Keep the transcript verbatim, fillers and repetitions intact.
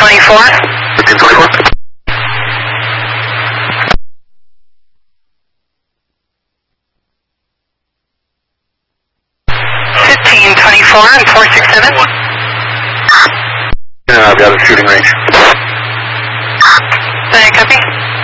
twenty-four. fifteen twenty-four. fifteen twenty-four and four six seven. Yeah, I'll be out of shooting range. Sorry, copy.